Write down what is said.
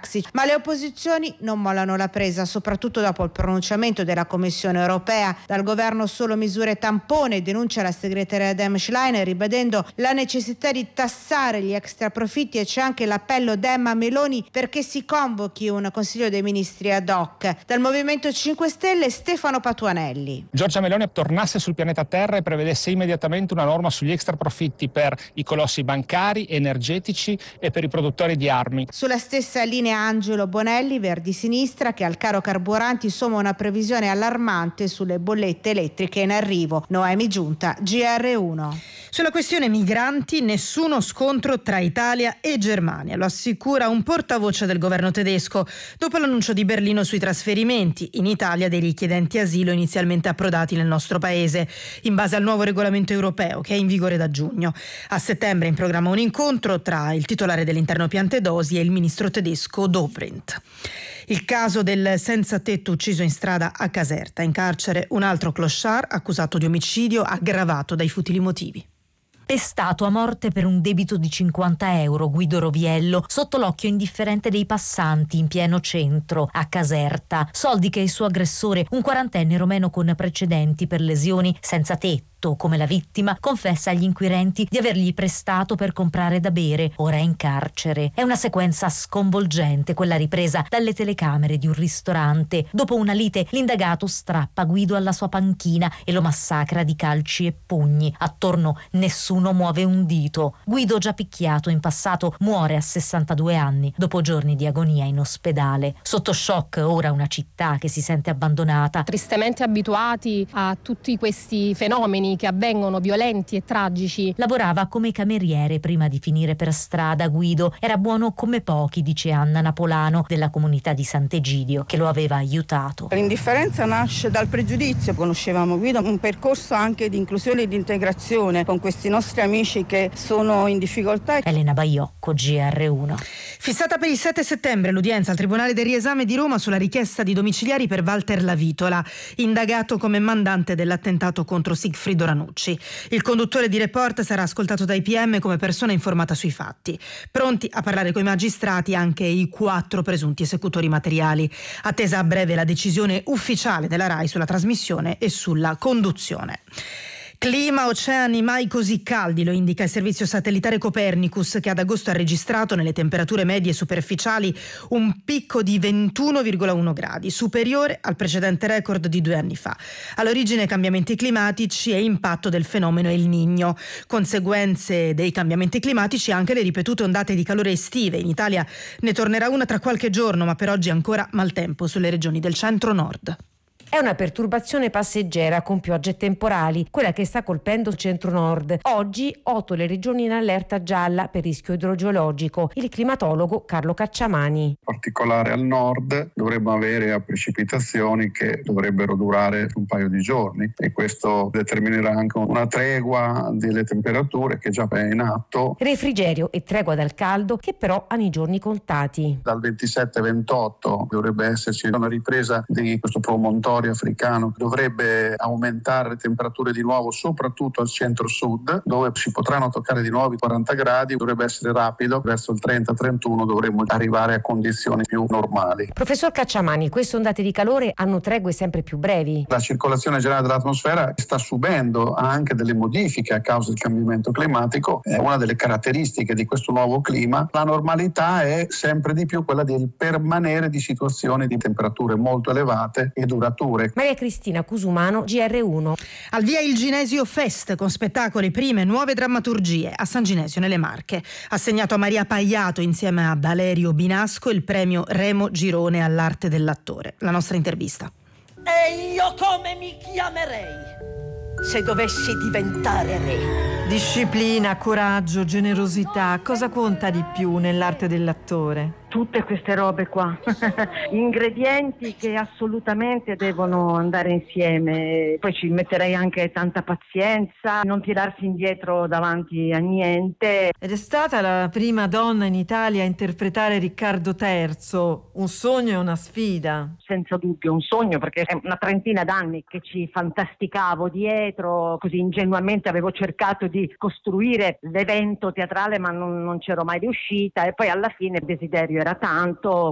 taxi, ma le opposizioni non mollano la presa, soprattutto dopo il pronunciamento della Commissione europea. Dal governo solo misure tampone, denuncia la segretaria Dem Schlein, ribadendo la necessità di tassare gli extraprofitti, e c'è anche l'appello Dem Meloni perché si convochi un Consiglio dei Ministri ad hoc. Dal Movimento 5 Stelle Stefano Patuanelli. Giorgia Meloni tornasse sul pianeta Terra e prevedesse immediatamente una norma sugli extraprofitti per i colossi bancari, energetici e per i produttori di armi. Sulla stessa linea Angelo Bonelli, Verdi Sinistra, che al caro carburanti somma una previsione allarmante sulle bollette elettriche in arrivo. Noemi Giunta, GR1. Sulla questione migranti nessuno scontro tra Italia e Germania, lo assicura un portavoce del governo tedesco dopo l'annuncio di Berlino sui trasferimenti in Italia dei richiedenti asilo inizialmente approdati nel nostro paese, in base al nuovo regolamento europeo che è in vigore da giugno. A settembre è in programma un incontro tra il titolare dell'interno Piantedosi e il ministro tedesco Dobrindt. Il caso del senza tetto ucciso in strada a Caserta, in carcere un altro clochard accusato di omicidio aggravato dai futili motivi. Pestato a morte per un debito di 50 euro, Guido Roviello, sotto l'occhio indifferente dei passanti in pieno centro, a Caserta. Soldi che il suo aggressore, un quarantenne romeno con precedenti per lesioni, senza tetto, come la vittima, confessa agli inquirenti di avergli prestato per comprare da bere, ora è in carcere. È una sequenza sconvolgente, quella ripresa dalle telecamere di un ristorante. Dopo una lite, l'indagato strappa Guido alla sua panchina e lo massacra di calci e pugni. Attorno nessuno muove un dito. Guido, già picchiato in passato, muore a 62 anni, dopo giorni di agonia in ospedale. Sotto shock ora una città che si sente abbandonata. Tristemente abituati a tutti questi fenomeni che avvengono violenti e tragici. Lavorava come cameriere prima di finire per strada. Guido era buono come pochi, dice Anna Napolano della comunità di Sant'Egidio, che lo aveva aiutato. L'indifferenza nasce dal pregiudizio. Conoscevamo Guido, un percorso anche di inclusione e di integrazione con questi nostri amici che sono in difficoltà. Elena Baiocco, GR1. Fissata per il 7 settembre l'udienza al Tribunale del Riesame di Roma sulla richiesta di domiciliari per Walter Lavitola, indagato come mandante dell'attentato contro Sigfrido Ranucci. Il conduttore di Report sarà ascoltato dai PM come persona informata sui fatti. Pronti a parlare coi magistrati anche i 4 presunti esecutori materiali. Attesa a breve la decisione ufficiale della RAI sulla trasmissione e sulla conduzione. Clima, oceani mai così caldi, lo indica il servizio satellitare Copernicus, che ad agosto ha registrato nelle temperature medie superficiali un picco di 21,1 gradi, superiore al precedente record di 2 anni fa. All'origine cambiamenti climatici e impatto del fenomeno El Niño. Conseguenze dei cambiamenti climatici anche le ripetute ondate di calore estive. In Italia ne tornerà una tra qualche giorno, ma per oggi ancora maltempo sulle regioni del centro-nord. È una perturbazione passeggera con piogge temporali, quella che sta colpendo il centro-nord. Oggi 8 le regioni in allerta gialla per rischio idrogeologico. Il climatologo Carlo Cacciamani. In particolare al nord dovremmo avere precipitazioni che dovrebbero durare un paio di giorni e questo determinerà anche una tregua delle temperature che già è in atto. Refrigerio e tregua dal caldo che però hanno i giorni contati. Dal 27-28 dovrebbe esserci una ripresa di questo promontorio africano, dovrebbe aumentare le temperature di nuovo soprattutto al centro-sud, dove si potranno toccare di nuovo i 40 gradi, dovrebbe essere rapido, verso il 30-31 dovremmo arrivare a condizioni più normali. Professor Cacciamani, queste ondate di calore hanno tregue sempre più brevi. La circolazione generale dell'atmosfera sta subendo anche delle modifiche a causa del cambiamento climatico, è una delle caratteristiche di questo nuovo clima. La normalità è sempre di più quella del permanere di situazioni di temperature molto elevate e durature. Maria Cristina Cusumano, GR1. Al via il Ginesio Fest con spettacoli, prime nuove drammaturgie a San Ginesio nelle Marche. Assegnato a Maria Paiato insieme a Valerio Binasco il premio Remo Girone all'arte dell'attore. La nostra intervista. E io come mi chiamerei se dovessi diventare re? Disciplina, coraggio, generosità, cosa conta di più nell'arte dell'attore? Tutte queste robe qua, ingredienti che assolutamente devono andare insieme. Poi ci metterei anche tanta pazienza, non tirarsi indietro davanti a niente. Ed è stata la prima donna in Italia a interpretare Riccardo III, un sogno e una sfida. Senza dubbio un sogno, perché è una trentina d'anni che ci fantasticavo dietro, così ingenuamente avevo cercato di costruire l'evento teatrale, ma non c'ero mai riuscita, e poi alla fine il desiderio era tanto.